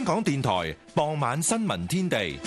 港電台傍晚新聞天地。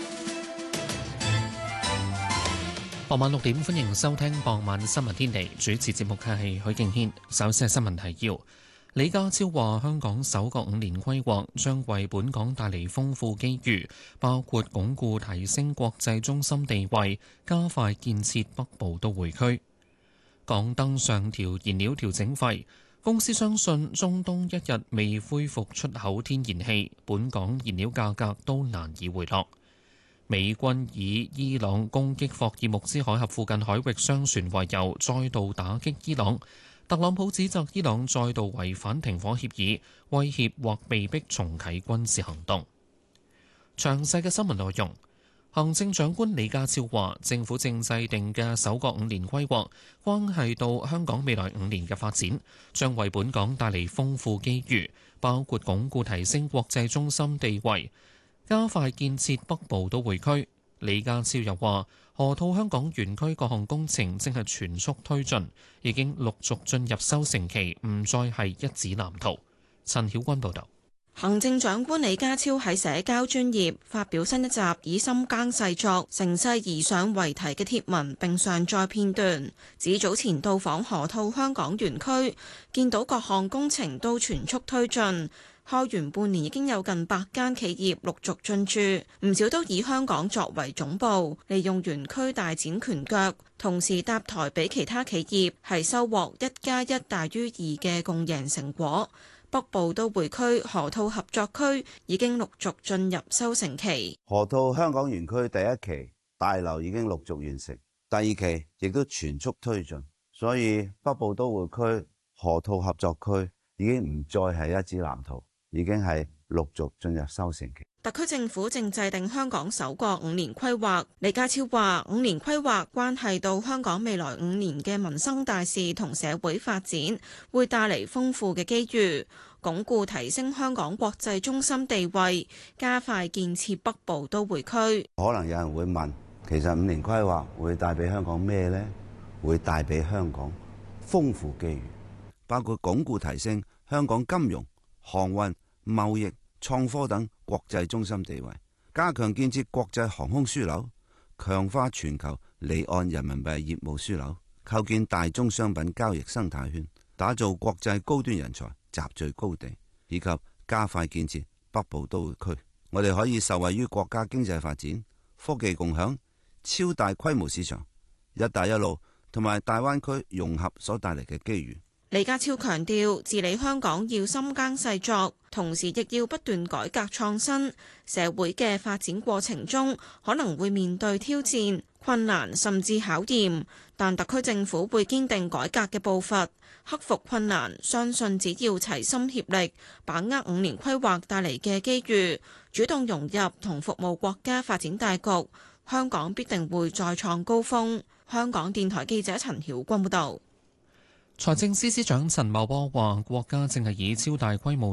傍晚6點，歡迎收聽傍晚新聞天地。主持節目嘅係許敬軒。首先係新聞提要。李家超話，香港首個5年規劃將為本港帶嚟豐富機遇，包括鞏固提升國際中心地位，加快建設北部都會區。港燈上調燃料調整費，公司相信中東一日未恢復出口天然氣，本港燃料價格都難以回落。美軍以伊朗攻擊霍爾木茲海峽附近海域商船為由，再度打擊伊朗。特朗普指責伊朗再度違反停火協議，威脅或被迫重啟軍事行動。詳細嘅新聞內容，行政長官李家超話，政府正制定嘅首個5年規劃，關係到香港未來5年嘅發展，將為本港帶嚟豐富機遇，包括鞏固提升國際中心地位，加快建設北部都會區。李家超又話，河套香港園區各項工程正係全速推進，已經陸續進入收成期，唔再係一紙藍圖。陳曉君報導。 行政長官李家超喺社交專頁發表新一集以深耕細作、乘勢而上為題嘅貼文，並上載片段，指早前到訪河套香港園區，見到各項工程都全速推進。開園半年已經有近100間企業陸續進駐，唔少都以香港作為總部，利用園區大展拳腳，同時搭台俾其他企業，係收穫1+1大於2嘅共贏成果。北部都會區河套合作區已經陸續進入收成期。 河套香港園區第一期大樓已經陸續完成，第二期亦都全速推進，所以北部都會區河套合作區已經唔再係一紙藍圖，已經係陸續進入收成期。 特區政府正制定香港首個5年規劃。李家超話：5年規劃關係到香港未來5年嘅民生大事同社會發展，會帶嚟豐富嘅機遇，鞏固提升香港國際中心地位，加快建設北部都會區。 可能有人會問，其實5年規劃會帶俾香港咩呢？會帶俾香港豐富機遇，包括鞏固提升香港金融、航運、貿易、創科等國際中心地位，加強建設國際航空樞紐，強化全球離岸人民幣業務樞紐，構建大宗商品交易生態圈，打造國際高端人才集聚高地，以及加快建設北部都會區。我哋可以受惠於國家經濟發展、科技共享、超大規模市場、一帶一路同埋大灣區融合所帶嚟嘅機遇。 李家超強調，治理香港要深耕細作，同時亦要不斷改革創新。社會嘅發展過程中，可能會面對挑戰、困難甚至考驗，但特區政府會堅定改革嘅步伐，克服困難。相信只要齊心協力，把握5年規劃帶嚟嘅機遇，主動融入同服務國家發展大局，香港必定會再創高峰。香港電台記者陳曉君報道。 財政司司長陳茂波話：國家正係以超大規模